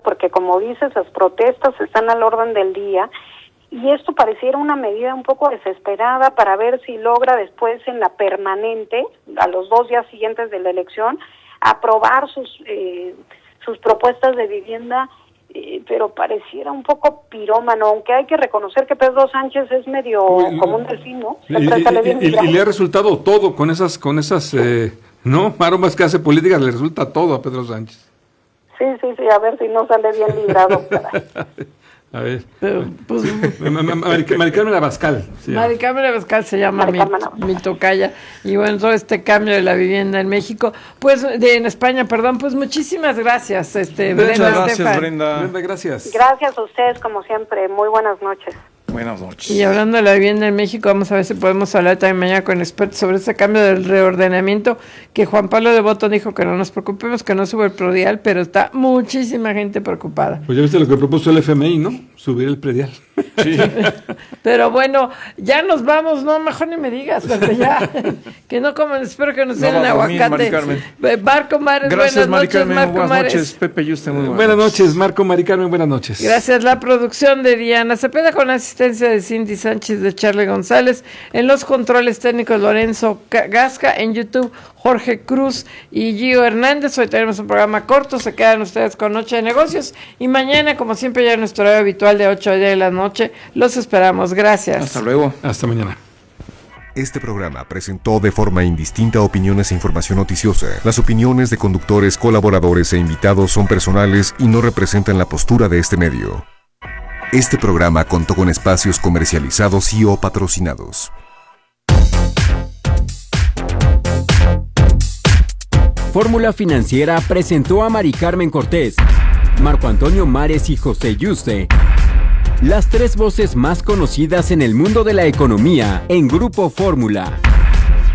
porque como dices, las protestas están al orden del día, y esto pareciera una medida un poco desesperada para ver si logra después en la permanente, a los 2 días siguientes de la elección, aprobar sus propuestas de vivienda, pero pareciera un poco pirómano, aunque hay que reconocer que Pedro Sánchez es medio como un delfín, ¿no? Y le ha resultado todo con esas ¿no? Maromas que hace políticas, le resulta todo a Pedro Sánchez. Sí, a ver si no sale bien librado. A ver. Pues, Mari Carmen Abascal. Mari Carmen Abascal se llama mi tocaya. Y bueno, todo este cambio de la vivienda en México, pues en España, perdón, pues muchísimas gracias, Brenda. Gracias, Brenda. Brenda, gracias. Gracias a ustedes, como siempre. Muy buenas noches. Buenas noches. Y hablando de la vivienda en México, vamos a ver si podemos hablar también mañana con expertos sobre este cambio del reordenamiento, que Juan Pablo de Botton dijo que no nos preocupemos, que no sube el predial, pero está muchísima gente preocupada. Pues ya viste lo que propuso el FMI, ¿no? Subir el predial. Sí. Pero bueno, ya nos vamos, no, mejor ni me digas, porque ya, que no coman, espero que nos den el aguacate. Marco Mares, gracias, buenas noches, Marco buenas Mares. noches, Pepe y usted, muy buenas noches, Marco, Mari Carmen, buenas noches. Gracias, la producción de Diana Cepeda con la asistencia de Cindy Sánchez, de Charlie González, en los controles técnicos Lorenzo Gasca, en YouTube Jorge Cruz y Gio Hernández. Hoy tenemos un programa corto, se quedan ustedes con Noche de Negocios y mañana, como siempre, ya en nuestro horario habitual de 8 a 10 de la noche, los esperamos. Gracias. Hasta luego. Hasta mañana. Este programa presentó de forma indistinta opiniones e información noticiosa. Las opiniones de conductores, colaboradores e invitados son personales y no representan la postura de este medio. Este programa contó con espacios comercializados y o patrocinados. Fórmula Financiera presentó a Mari Carmen Cortés, Marco Antonio Mares y José Yuste, las 3 voces más conocidas en el mundo de la economía en Grupo Fórmula.